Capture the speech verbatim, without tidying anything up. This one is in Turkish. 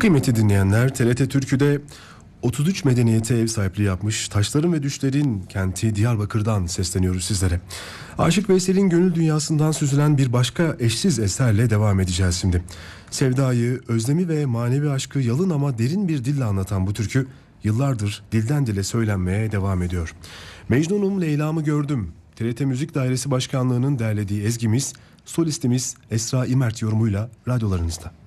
Kıymetli dinleyenler, T R T Türkü'de otuz üç medeniyete ev sahipliği yapmış taşların ve düşlerin kenti Diyarbakır'dan sesleniyoruz sizlere. Aşık Veysel'in gönül dünyasından süzülen bir başka eşsiz eserle devam edeceğiz şimdi. Sevdayı, özlemi ve manevi aşkı yalın ama derin bir dille anlatan bu türkü yıllardır dilden dile söylenmeye devam ediyor. Mecnunum Leyla'mı gördüm. T R T Müzik Dairesi Başkanlığı'nın derlediği ezgimiz, solistimiz Esra İmert yorumuyla radyolarınızda.